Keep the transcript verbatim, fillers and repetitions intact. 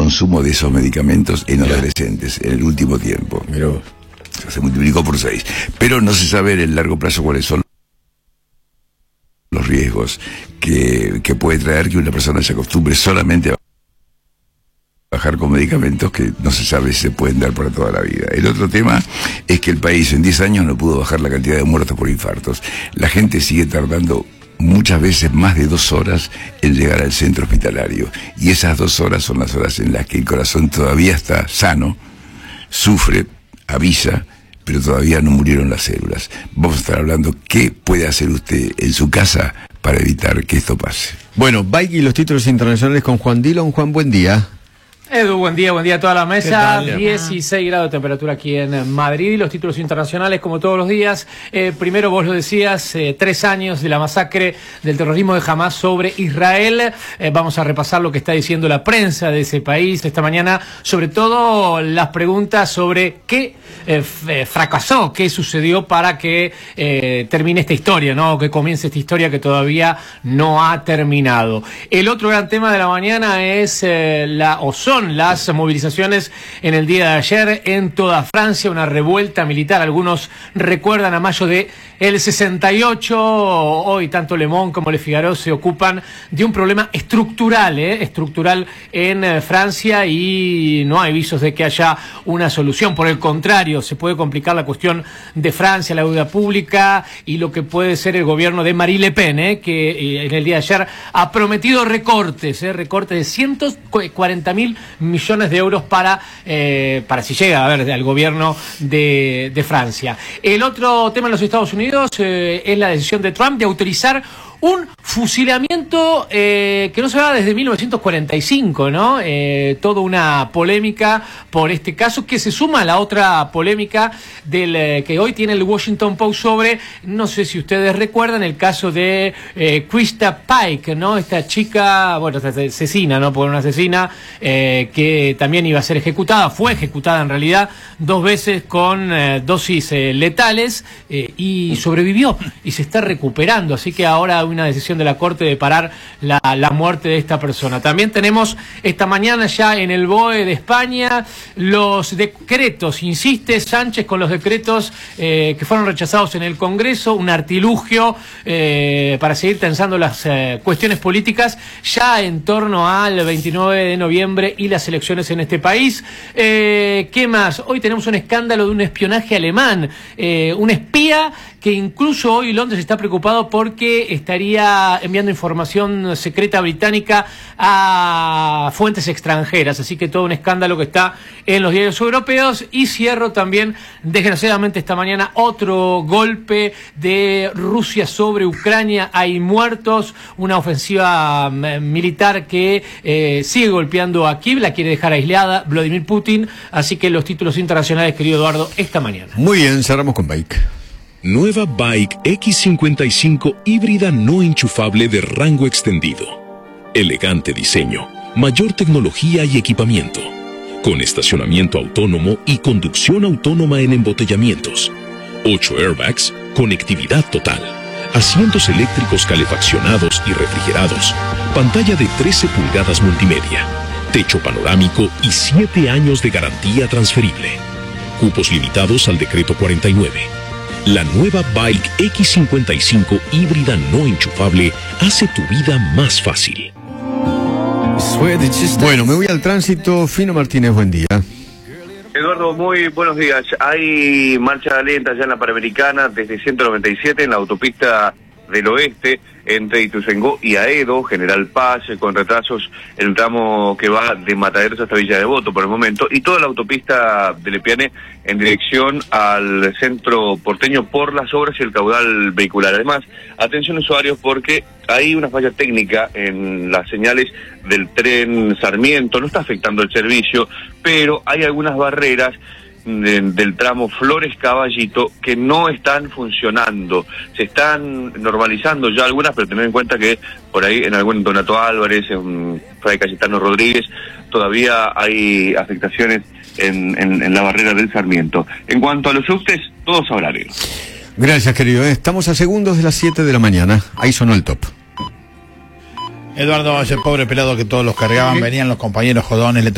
consumo de esos medicamentos en Mirá. adolescentes en el último tiempo. Mirá. Se multiplicó por seis. Pero no se sabe en el largo plazo cuáles son los riesgos que, que puede traer que una persona se acostumbre solamente a bajar con medicamentos que no se sabe si se pueden dar para toda la vida. El otro tema es que el país en diez años no pudo bajar la cantidad de muertos por infartos. La gente sigue tardando muchas veces más de dos horas en llegar al centro hospitalario. Y esas dos horas son las horas en las que el corazón todavía está sano, sufre, avisa, pero todavía no murieron las células. Vamos a estar hablando qué puede hacer usted en su casa para evitar que esto pase. Bueno, Bike y los títulos internacionales con Juan Dillon. Juan, buen día. Edu, buen día, buen día a toda la mesa. dieciséis grados de temperatura aquí en Madrid y los títulos internacionales como todos los días. Eh, primero, vos lo decías, eh, tres años de la masacre del terrorismo de Hamás sobre Israel. Eh, vamos a repasar lo que está diciendo la prensa de ese país esta mañana, sobre todo las preguntas sobre qué eh, f- fracasó, qué sucedió para que eh, termine esta historia, ¿no? Que comience esta historia que todavía no ha terminado. El otro gran tema de la mañana es eh, la o son las movilizaciones en el día de ayer en toda Francia, una revuelta militar. Algunos recuerdan a mayo de el sesenta y ocho. Hoy tanto Le Monde como Le Figaro se ocupan de un problema estructural, ¿eh? estructural en eh, Francia, y no hay visos de que haya una solución. Por el contrario, se puede complicar la cuestión de Francia, la deuda pública y lo que puede ser el gobierno de Marine Le Pen, ¿eh? que eh, en el día de ayer ha prometido recortes, ¿eh? recortes de ciento cuarenta mil millones de euros para, eh, para si llega a ver al gobierno de, de Francia. El otro tema en los Estados Unidos eh, es la decisión de Trump de autorizar un fusilamiento eh, que no se da desde mil novecientos cuarenta y cinco, ¿no? Eh, toda una polémica por este caso que se suma a la otra polémica del eh, que hoy tiene el Washington Post sobre, no sé si ustedes recuerdan, el caso de eh, Krista Pike, ¿no? Esta chica, bueno, esta asesina, ¿no? Por una asesina eh, que también iba a ser ejecutada, fue ejecutada en realidad dos veces con eh, dosis eh, letales eh, y sobrevivió y se está recuperando, así que ahora una decisión de la Corte de parar la, la muerte de esta persona. También tenemos esta mañana ya en el B O E de España los decretos, insiste Sánchez con los decretos eh, que fueron rechazados en el Congreso, un artilugio eh, para seguir tensando las eh, cuestiones políticas ya en torno al veintinueve de noviembre y las elecciones en este país. Eh, ¿Qué más? Hoy tenemos un escándalo de un espionaje alemán, eh, un espía que incluso hoy Londres está preocupado porque estaría enviando información secreta británica a fuentes extranjeras, así que todo un escándalo que está en los diarios europeos. Y cierro también, desgraciadamente esta mañana, otro golpe de Rusia sobre Ucrania, hay muertos, una ofensiva militar que eh, sigue golpeando a Kiev, la quiere dejar aislada Vladimir Putin, así que los títulos internacionales, querido Eduardo, esta mañana. Muy bien, cerramos con Bike. Nueva Bike X cincuenta y cinco híbrida no enchufable de rango extendido. Elegante diseño, mayor tecnología y equipamiento. Con estacionamiento autónomo y conducción autónoma en embotellamientos. ocho airbags, conectividad total. Asientos eléctricos calefaccionados y refrigerados. Pantalla de trece pulgadas multimedia. Techo panorámico y siete años de garantía transferible. Cupos limitados al decreto cuarenta y nueve. La nueva Bike X cincuenta y cinco híbrida no enchufable hace tu vida más fácil. Bueno, me voy al tránsito. Fino Martínez, buen día. Eduardo, muy buenos días. Hay marcha lenta ya en la Panamericana desde ciento noventa y siete en la autopista del oeste entre Ituzaingó y Aedo, General Paz, con retrasos en el tramo que va de Mataderos hasta Villa Devoto por el momento, y toda la autopista de Lepiane en dirección al centro porteño por las obras y el caudal vehicular. Además, atención usuarios porque hay una falla técnica en las señales del tren Sarmiento, no está afectando el servicio, pero hay algunas barreras De, del tramo Flores Caballito que no están funcionando. Se están normalizando ya algunas, pero tener en cuenta que por ahí en algún Donato Álvarez, en Fray Cayetano Rodríguez, todavía hay afectaciones en, en, en la barrera del Sarmiento. En cuanto a los subtes, todos a horario. Gracias, querido. Estamos a segundos de las siete de la mañana. Ahí sonó el top. Eduardo, ese pobre pelado que todos los cargaban, venían los compañeros jodones, le